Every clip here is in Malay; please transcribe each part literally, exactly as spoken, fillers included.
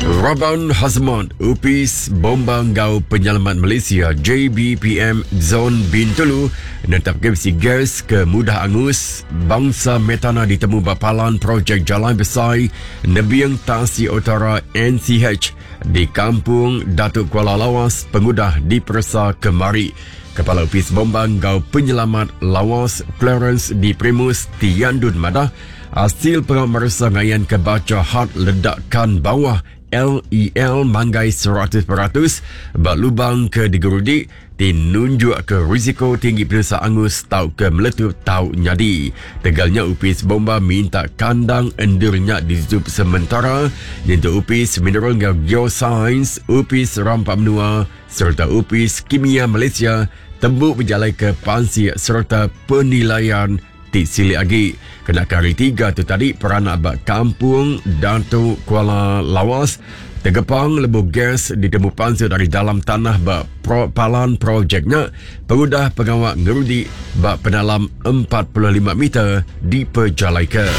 Rabban Hazmat, Upis Bomba Ngau Penyelamat Malaysia J B P M Zon Bintulu menetapkan besi gas ke Mudah Angus bangsa metana ditemu bapalan projek Jalan Besar Nebiang Tasik Utara N C H di Kampung Datuk Kuala Lawas Pengudah di Persa Kemari. Kepala Upis Bomba Ngau Penyelamat Lawas Clarence di Primus Tiandun Madah hasil pengamersa ngayan kebaca had ledakan bawah L E L manggai seratus peratus bak lubang ke digerudi tinunjuk ke risiko tinggi penusa angus tau ke meletup tau nyadi. Tegalnya Upis Bomba minta kandang endurnya ditutup sementara untuk Upis Mineral Geoscience, Upis Rampak Menua serta Upis Kimia Malaysia tembuk berjalan ke Pansi serta penilaian Tik Sili lagi. Kena kali tiga tu tadi peranak bak Kampung Datuk Kuala Lawas tergepang lebu gas ditemu panser dari dalam tanah bak pro, palan projeknya pengudah pengawak ngerudi bak pedalam empat puluh lima meter di Pejalaika.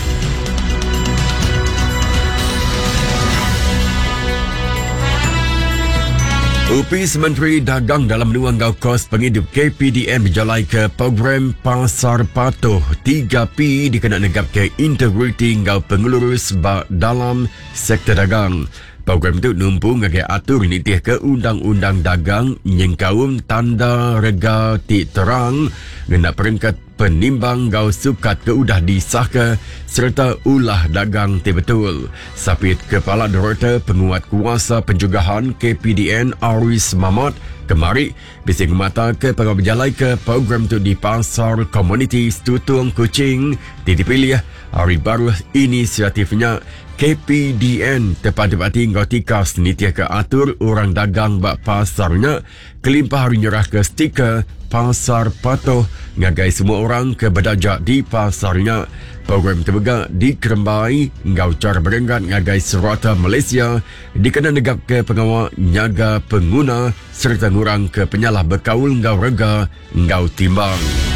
Upis Menteri Dagang dalam menua ngau kos penghidup K P D M berjalai ke program Pasar Patuh tiga P dikena negap ke integriti ngau pengurus dalam sektor dagang. Program itu numpu ngagai atur nitih ke Undang-Undang Dagang nyengkaum tanda rega tik terang ngena peringkat penimbang ngau sukat ke udah disahkan serta ulah dagang ti betul. Sapit Kepala Direktur Penguat Kuasa Pencegahan K P D N Aris Mamat kemari bising mata ke pegawai berjalai ke program tu di Pasar Komuniti Stutung Kuching ti dipilih hari baru inisiatifnya K P D N tepat-tepati ngotikas nitiah ke atur orang dagang bak pasarnya kelimpah hari nyerah ke stiker Pasar Patuh ngagai semua orang ke berdajak di pasarnya. Program terbegak di Kerembai ngau cara berenggat ngagai serata Malaysia dikena negap ke pengawal nyaga pengguna serta ngurang ke penyalah berkaul ngau rega ngau timbang.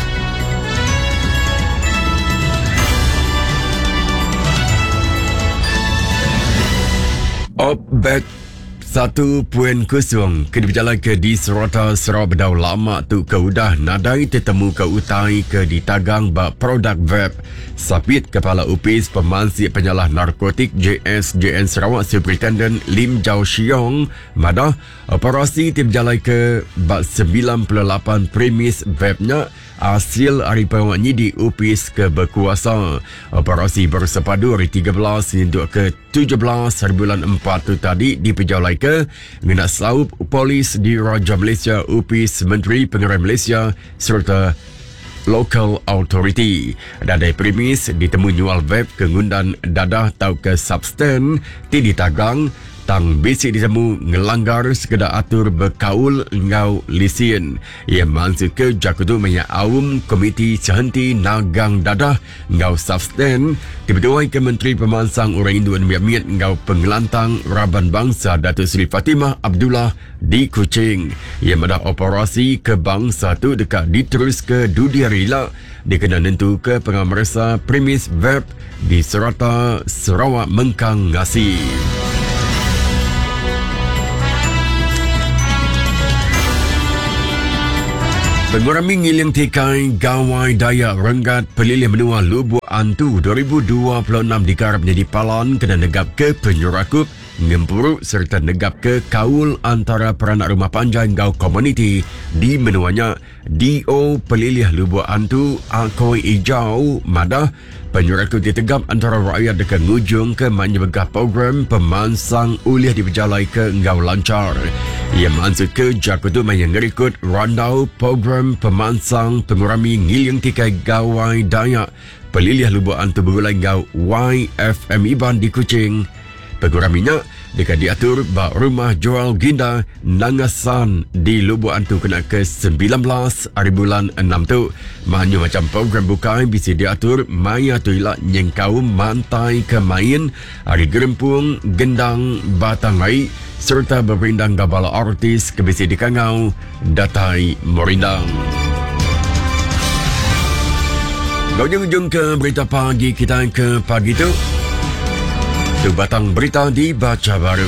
Opbet satu poin kosong kini berjalan ke di Serata Sarawak Bedau lama tu ke udah nadai tetemu ke utai ke di tagang bak produk vape. Sapit Kepala Upis Pemansi Penyalah Narkotik J S J N Sarawak Superintendent Lim Jau Siong madah operasi tim berjalan ke bak sembilan puluh lapan premis vape-nya hasil hari penguatnya di Upis ke berkuasa. Operasi bersepadu hari tiga belas hingga ke tujuh belas hari bulan empat tu tadi di Pejauh ke ngena saup polis di Raja Malaysia, Upis Menteri Pengerai Malaysia serta Local Authority. Dadai premis ditemu nyual vape ke ngundan dadah tau ke substan ti ditagang tang bisi ditemu ngelanggar sekedar atur berkaul ngau lisin. Ia maksud ke jakutu menya awum komiti sehenti nagang dadah ngau substan dibetuai ke Menteri Pemansang Orang Hindu dan Miat ngau pengelantang Rabban Bangsa Datuk Seri Fatimah Abdullah di Kuching. Ia madah operasi ke bangsa tu dekat diterus ke Dudi Rila dikena nentu ke pengamersa premis vape di Serata Sarawak Mengkang Ngasi. Pengurami ngiling tikai gawai Dayak Renggat Pelilih Menua Lubuk Antu dua ribu dua puluh enam dikarap menjadi palan kena negap ke penyurakup ngempuruk serta negap ke kaul antara peranak rumah panjang ngau komuniti di menuanya D O Pelilih Lubuk Antu Akoi Ijau madah penyurakup ditegap antara rakyat dekat ngujung ke menyebegah program pemansang uliah diberjalai ke ngau lancar. Ia maksud ke jakutu yang ngerikut randau program pemansang pengurami ngiling tikai gawai Dayak Pelilih Lubuk Antu berulai ngau Y F M Iban di Kuching. Penguraminya dekat diatur bak rumah jual ginda Nangasan di Lubuk Antu kena ke sembilan belas hari bulan enam tu. Mahanya macam program bukai bisa diatur maya tu ilah nyengkau mantai ke main hari gerempung gendang batang ai serta berpindang gabala artis ke bisi di Kangau datai Morindang. Berujung ke berita pagi kita ke pagi tu. Itu batang berita di Baca Baru.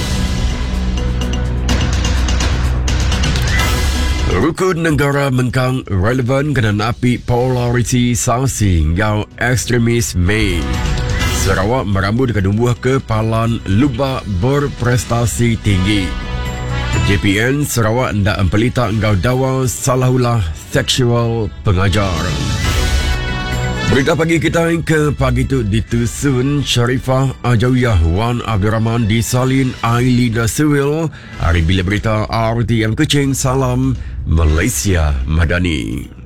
Rukun negara Mengkang relevan kena napi polarisasi ngau ekstremis Mei. Sarawak merambut kedumbuh kepalan lubak berprestasi tinggi. J P N Sarawak hendak empelita ngau dawa salahulah seksual pengajar. Berita pagi kita ke pagi itu ditusun Sharifah Ajawiyah Wan Abdul Rahman disalin Ailida Sewil. Hari bila berita R T M Kuching. Salam Malaysia Madani.